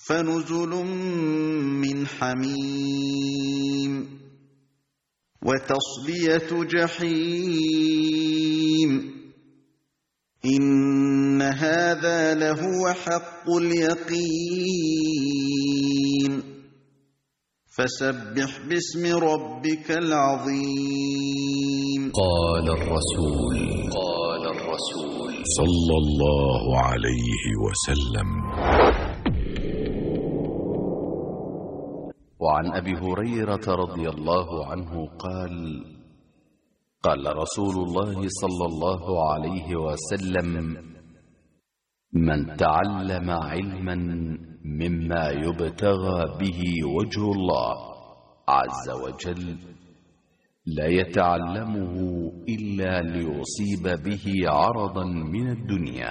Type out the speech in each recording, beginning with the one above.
فنزل من حميم وتصلية جحيم إن هذا لهو حق اليقين فسبح باسم ربك العظيم. قال الرسول صلى الله عليه وسلم: وعن أبي هريرة رضي الله عنه قال: قال رسول الله صلى الله عليه وسلم: من تعلم علما مما يبتغى به وجه الله عز وجل لا يتعلمه إلا ليصيب به عرضا من الدنيا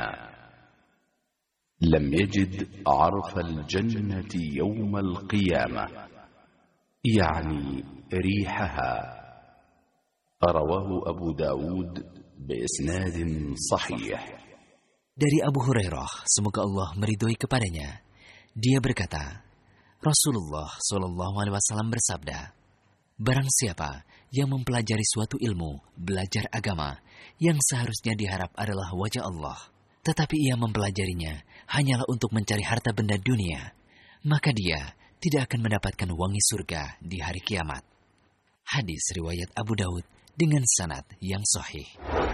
لم يجد عرف الجنة يوم القيامة، يعني ريحها. رواه أبو داود بإسناد صحيح. Dari Abu Hurairah, semoga Allah meridhoi kepadanya, dia berkata, Rasulullah SAW bersabda, barang siapa yang mempelajari suatu ilmu, belajar agama, yang seharusnya diharap adalah wajah Allah, tetapi ia mempelajarinya hanyalah untuk mencari harta benda dunia, maka dia tidak akan mendapatkan wangi surga di hari kiamat. Hadis riwayat Abu Daud dengan sanad yang sahih.